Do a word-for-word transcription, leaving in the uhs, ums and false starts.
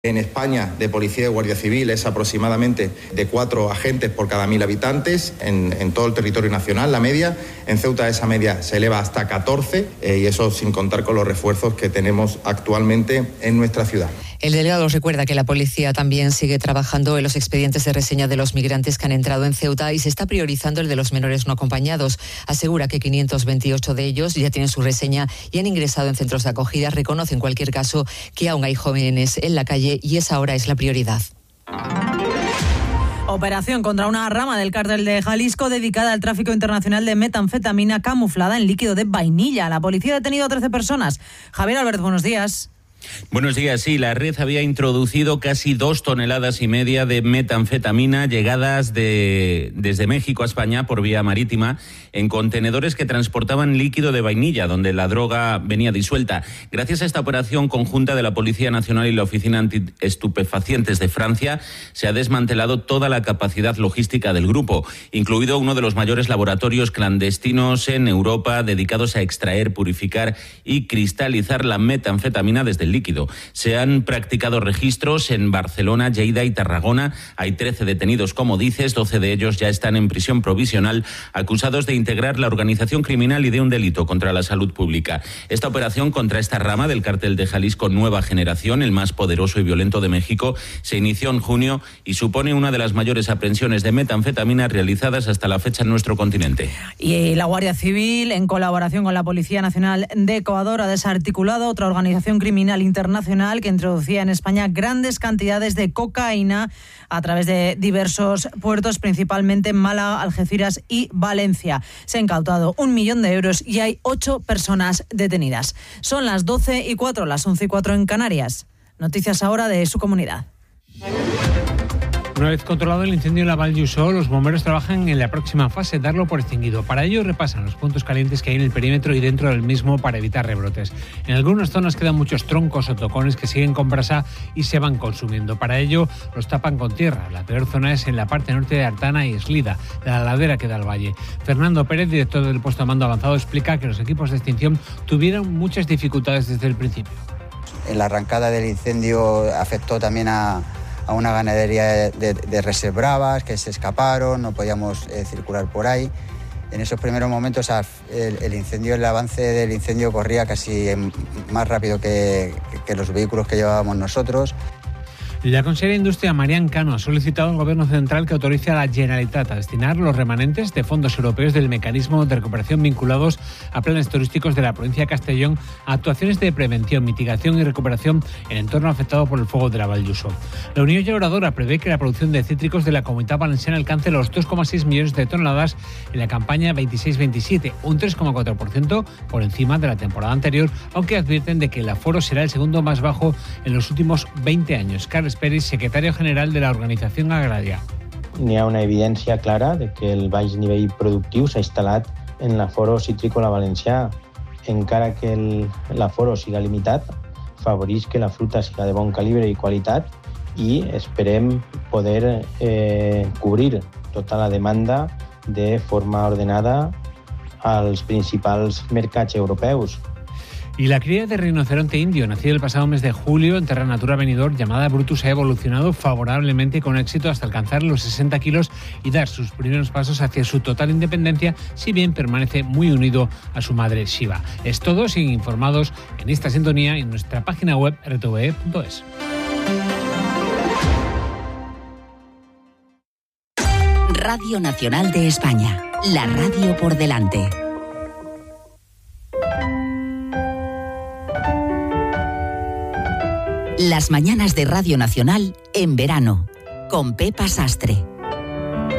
En España, de policía y guardia civil, es aproximadamente de cuatro agentes por cada mil habitantes en, en todo el territorio nacional, la media. En Ceuta esa media se eleva hasta catorce, eh, y eso sin contar con los refuerzos que tenemos actualmente en nuestra ciudad. El delegado recuerda que la policía también sigue trabajando en los expedientes de reseña de los migrantes que han entrado en Ceuta y se está priorizando el de los menores no acompañados. Asegura que quinientos veintiocho de ellos ya tienen su reseña y han ingresado en centros de acogida. Reconoce en cualquier caso que aún hay jóvenes en la calle y esa ahora es la prioridad. Operación contra una rama del cártel de Jalisco dedicada al tráfico internacional de metanfetamina camuflada en líquido de vainilla. La policía ha detenido a trece personas. Javier Albert, buenos días. Buenos días. Sí, la red había introducido casi dos toneladas y media de metanfetamina llegadas de, desde México a España por vía marítima en contenedores que transportaban líquido de vainilla, donde la droga venía disuelta. Gracias a esta operación conjunta de la Policía Nacional y la Oficina Antiestupefacientes de Francia, se ha desmantelado toda la capacidad logística del grupo, incluido uno de los mayores laboratorios clandestinos en Europa dedicados a extraer, purificar y cristalizar la metanfetamina desde el líquido. Se han practicado registros en Barcelona, Lleida y Tarragona. Hay trece detenidos, como dices, doce de ellos ya están en prisión provisional, acusados de integrar la organización criminal y de un delito contra la salud pública. Esta operación contra esta rama del cártel de Jalisco Nueva Generación, el más poderoso y violento de México, se inició en junio y supone una de las mayores aprehensiones de metanfetamina realizadas hasta la fecha en nuestro continente. Y la Guardia Civil, en colaboración con la Policía Nacional de Ecuador, ha desarticulado otra organización criminal internacional que introducía en España grandes cantidades de cocaína a través de diversos puertos, principalmente Málaga, Algeciras y Valencia. Se ha incautado un millón de euros y hay ocho personas detenidas. Son las doce y cuatro, las once y cuatro en Canarias. Noticias ahora de su comunidad. Una vez controlado el incendio en la Val d'Usó, los bomberos trabajan en la próxima fase, darlo por extinguido. Para ello repasan los puntos calientes que hay en el perímetro y dentro del mismo para evitar rebrotes. En algunas zonas quedan muchos troncos o tocones que siguen con brasa y se van consumiendo. Para ello los tapan con tierra. La peor zona es en la parte norte de Artana y Eslida, la ladera que da al valle. Fernando Pérez, director del puesto de mando avanzado, explica que los equipos de extinción tuvieron muchas dificultades desde el principio. En la arrancada del incendio afectó también a a una ganadería de, de reses bravas que se escaparon, no podíamos eh, circular por ahí. En esos primeros momentos el, el incendio, el avance del incendio corría casi más rápido que, que los vehículos que llevábamos nosotros. La consejera de Industria, Marian Cano, ha solicitado al Gobierno central que autorice a la Generalitat a destinar los remanentes de fondos europeos del mecanismo de recuperación vinculados a planes turísticos de la provincia de Castellón a actuaciones de prevención, mitigación y recuperación en entorno afectado por el fuego de la Val d'Usó. La Unión Llauradora prevé que la producción de cítricos de la Comunitat Valenciana alcance los dos coma seis millones de toneladas en la campaña veintiséis veintisiete, un tres coma cuatro por ciento por encima de la temporada anterior, aunque advierten de que el aforo será el segundo más bajo en los últimos veinte años. Carles Pérez, secretario general de la organización agraria. N'hi ha una evidència clara de que el baix nivell productiu s'ha instal·lat en l'aforo citrícola valencià. Encara que el, l'aforo siga limitat, favoreix que la fruta siga de bon calibre i qualitat i esperem poder eh, cobrir tota la demanda de forma ordenada als principals mercats europeus. Y la cría de rinoceronte indio, nacido el pasado mes de julio en Terra Natura Benidorm, llamada Brutus, ha evolucionado favorablemente con éxito hasta alcanzar los sesenta kilos y dar sus primeros pasos hacia su total independencia, si bien permanece muy unido a su madre Shiva. Es todo, siguen informados en esta sintonía y en nuestra página web r t v e punto es. Radio Nacional de España, la radio por delante. Las mañanas de Radio Nacional en verano, con Pepa Sastre.